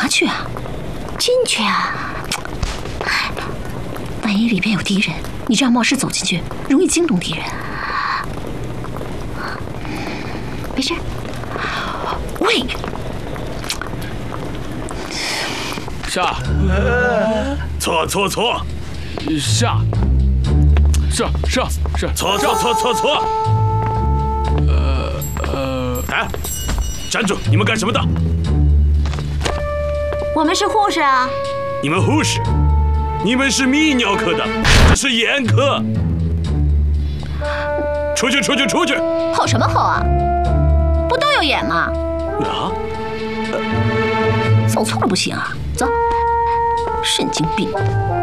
嘛去啊？进去啊！万一里边有敌人，你这样冒失走进去，容易惊动敌人。没事。喂， 下， 错， 下，是， 错。哎，站住！你们干什么的？ 我们是护士啊。 你们护士？你们是泌尿科的，这是眼科。出去！ 吼什么吼啊？不都有眼吗？ 啊？ 走错了不行啊！走，神经病！